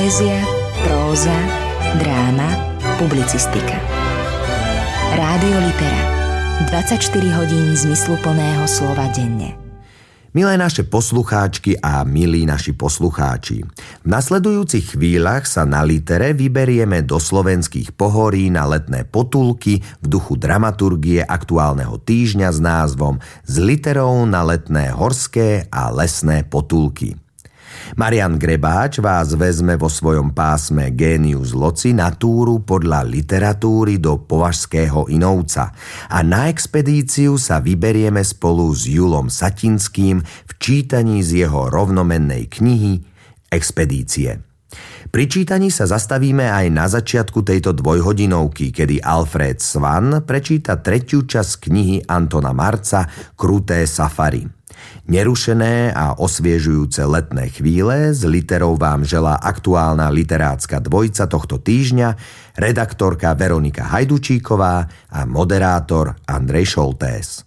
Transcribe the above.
Poézia, próza, dráma, publicistika. Rádio Litera. 24 hodín zmysluplného slova denne. Milé naše poslucháčky a milí naši poslucháči, v nasledujúcich chvíľach sa na Litere vyberieme do slovenských pohorí na letné potulky v duchu dramaturgie aktuálneho týždňa s názvom S literou na letné horské a lesné potulky. Marian Grebáč vás vezme vo svojom pásme Génius Loci na túru podľa literatúry do Považského Inovca a na expedíciu sa vyberieme spolu s Julom Satinským v čítaní z jeho rovnomennej knihy Expedície. Pri čítaní sa zastavíme aj na začiatku tejto dvojhodinovky, kedy Alfred Svan prečíta tretiu časť knihy Antona Marca Kruté safari. Nerušené a osviežujúce letné chvíle s literou vám želá aktuálna literácka dvojica tohto týždňa, redaktorka Veronika Hajdučíková a moderátor Andrej Šoltés.